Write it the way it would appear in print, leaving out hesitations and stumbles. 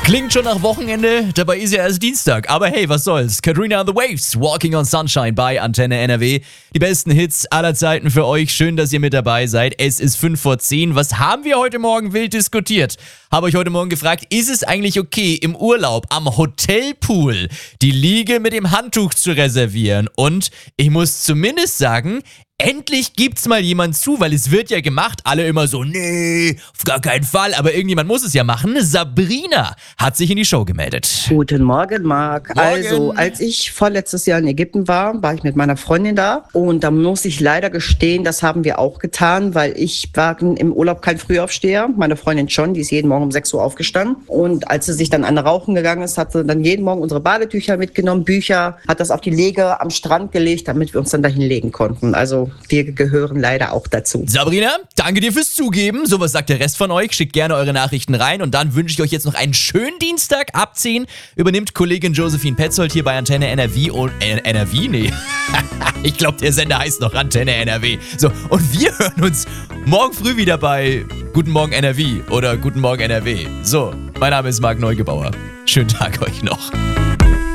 Klingt schon nach Wochenende, dabei ist ja erst Dienstag. Aber hey, was soll's. Katrina and the Waves, Walking on Sunshine bei Antenne NRW. Die besten Hits aller Zeiten für euch. Schön, dass ihr mit dabei seid. Es ist 5:10. Was haben wir heute Morgen wild diskutiert? Habe euch heute Morgen gefragt, ist es eigentlich okay, im Urlaub am Hotelpool die Liege mit dem Handtuch zu reservieren? Und ich muss zumindest sagen, endlich gibt's mal jemand zu, weil es wird ja gemacht, alle immer so, nee, auf gar keinen Fall, aber irgendjemand muss es ja machen. Sabrina hat sich in die Show gemeldet. Guten Morgen, Marc. Morgen. Also, als ich vorletztes Jahr in Ägypten war ich mit meiner Freundin da. Und da muss ich leider gestehen, das haben wir auch getan, weil ich war im Urlaub kein Frühaufsteher. Meine Freundin schon, die ist jeden Morgen um 6 Uhr aufgestanden. Und als sie sich dann an Rauchen gegangen ist, hat sie dann jeden Morgen unsere Badetücher mitgenommen, Bücher, hat das auf die Lege am Strand gelegt, damit wir uns dann dahin legen konnten. Also, wir gehören leider auch dazu. Sabrina, danke dir fürs Zugeben. So, was sagt der Rest von euch? Schickt gerne eure Nachrichten rein und dann wünsche ich euch jetzt noch einen schönen Dienstag. Ab 10 übernimmt Kollegin Josephine Petzold hier bei Antenne NRW und NRW? Nee. Ich glaube, der Sender heißt noch Antenne NRW. So, und wir hören uns morgen früh wieder bei Guten Morgen NRW oder Guten Morgen NRW. So, mein Name ist Marc Neugebauer. Schönen Tag euch noch.